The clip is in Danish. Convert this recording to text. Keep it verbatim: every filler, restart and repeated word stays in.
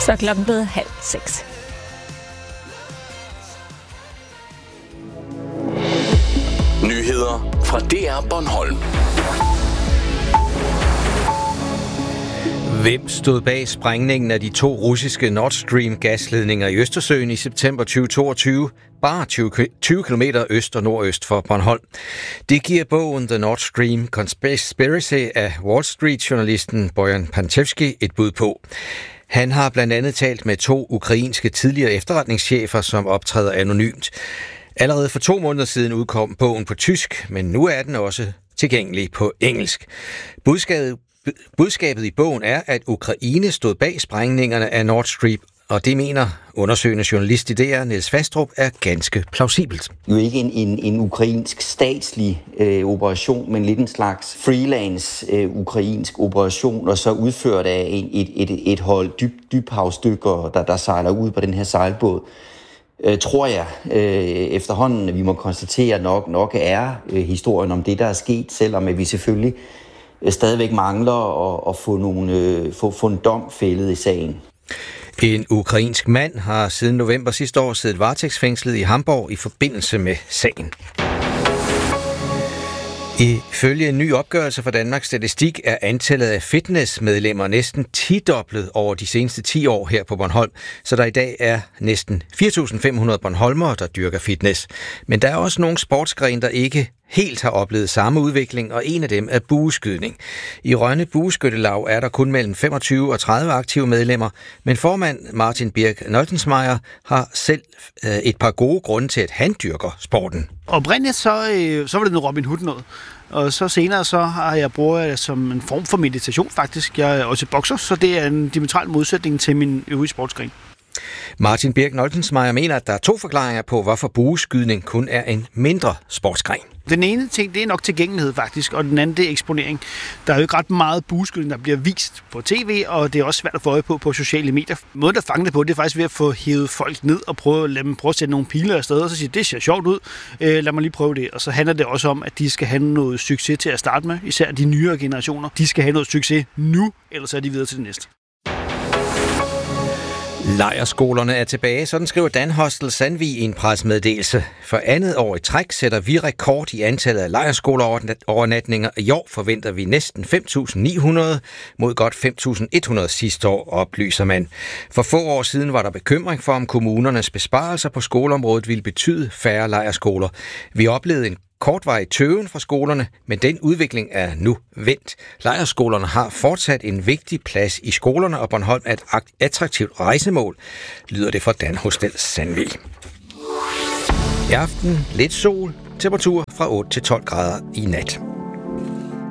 Så er klokken blevet halv seks. Nyheder fra D R Bornholm. Hvem stod bag sprængningen af de to russiske Nord Stream-gasledninger i Østersøen i september tyve toogtyve, bare tyve kilometer øst og nordøst for Bornholm? Det giver bogen The Nord Stream Conspiracy af Wall Street-journalisten Bojan Pantevski et bud på. Han har blandt andet talt med to ukrainske tidligere efterretningschefer, som optræder anonymt. Allerede for to måneder siden udkom bogen på tysk, men nu er den også tilgængelig på engelsk. Budskabet Budskabet i bogen er, at Ukraine stod bag sprængningerne af Nord Stream, og det mener undersøgende journalist i D R, Niels Fastrup, er ganske plausibelt. Jo ikke en, en, en ukrainsk statslig øh, operation, men lidt en slags freelance øh, ukrainsk operation, og så udført af en, et, et, et hold dyb, dybhavsdykkere, der, der sejler ud på den her sejlbåd. Øh, tror jeg øh, efterhånden, at vi må konstatere nok, nok er øh, historien om det, der er sket, selvom at vi selvfølgelig stadigvæk mangler at, at få, nogle, øh, få, få en dom fældet i sagen. En ukrainsk mand har siden november sidste år siddet varetægtsfængslet i Hamburg i forbindelse med sagen. Ifølge en ny opgørelse fra Danmarks Statistik er antallet af fitnessmedlemmer næsten tidoblet over de seneste ti år her på Bornholm, så der i dag er næsten fire tusind fem hundrede bornholmere, der dyrker fitness. Men der er også nogle sportsgrene, der ikke helt har oplevet samme udvikling, og en af dem er bueskydning. I Rønne Bueskyttelag er der kun mellem femogtyve og tredive aktive medlemmer, men formand Martin Birk Noltensmeyer har selv et par gode grunde til, at han dyrker sporten. Oprindeligt så, øh, så var det noget Robin Hood noget. Og så senere så har jeg brugt det som en form for meditation faktisk. Jeg er også bokser, så det er en diametral modsætning til min øvrige sportsgren. Martin Birk Noltensmeyer mener, at der er to forklaringer på, hvorfor bueskydning kun er en mindre sportsgren. Den ene ting, det er nok tilgængelighed faktisk, og den anden, det er eksponering. Der er jo ikke ret meget bueskydning, der bliver vist på tv, og det er også svært at få øje på på sociale medier. Måden, der fanger det på, det er faktisk ved at få hævet folk ned og prøve at lade dem prøve at sætte nogle piler afsted, og så sige, det ser sjovt ud, øh, lad mig lige prøve det. Og så handler det også om, at de skal have noget succes til at starte med, især de nyere generationer. De skal have noget succes nu, ellers er de videre til det næste. Lejrskolerne er tilbage, sådan skriver Dan Hostel Sandvig i en pressemeddelelse. For andet år i træk sætter vi rekord i antallet af lejrskoleovernatninger. I år forventer vi næsten fem tusind ni hundrede mod godt fem tusind et hundrede sidste år, oplyser man. For få år siden var der bekymring for, om kommunernes besparelser på skoleområdet ville betyde færre lejrskoler. Vi oplevede en kortvarig tøven fra skolerne, men den udvikling er nu vendt. Lejrskolerne har fortsat en vigtig plads i skolerne, og Bornholm er et attraktivt rejsemål, lyder det fra Dan Hostel Sandvig. I aften lidt sol, temperatur fra otte til tolv grader i nat.